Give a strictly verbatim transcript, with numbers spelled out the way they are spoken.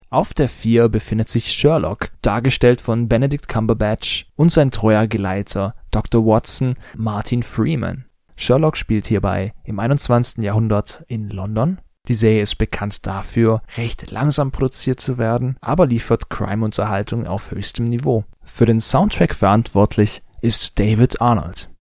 Auf der vier befindet sich Sherlock, dargestellt von Benedict Cumberbatch und sein treuer Geleiter Doktor Watson, Martin Freeman. Sherlock spielt hierbei im einundzwanzigsten Jahrhundert in London. Die Serie ist bekannt dafür, recht langsam produziert zu werden, aber liefert Crime-Unterhaltung auf höchstem Niveau. Für den Soundtrack verantwortlich ist David Arnold.